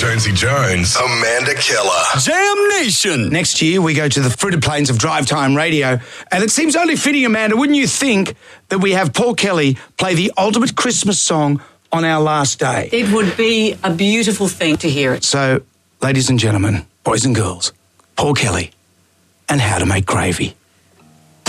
Jonesy Jones, Amanda Keller. Jam Nation. Next year, we go to the fruited plains of Drive Time Radio. And it seems only fitting, Amanda, wouldn't you think, that we have Paul Kelly play the ultimate Christmas song on our last day? It would be a beautiful thing to hear it. So, ladies and gentlemen, boys and girls, Paul Kelly and How to Make Gravy.